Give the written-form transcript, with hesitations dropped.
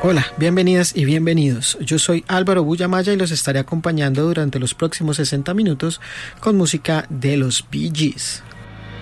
Hola, bienvenidas y bienvenidos. Yo soy Álvaro Bullamaya y los estaré acompañando durante los próximos 60 minutos con música de los Bee Gees.